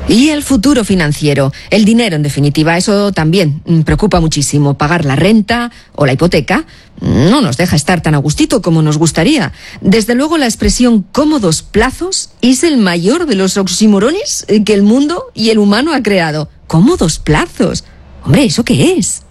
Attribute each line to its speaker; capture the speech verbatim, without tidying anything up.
Speaker 1: Y el futuro financiero, el dinero en definitiva, eso también preocupa muchísimo. Pagar la renta o la hipoteca no nos deja estar tan a gustito como nos gustaría. Desde luego la expresión cómodos plazos es el mayor de los oxímorones que el mundo y el humano ha creado. ¿Cómodos plazos? Hombre, ¿eso qué es?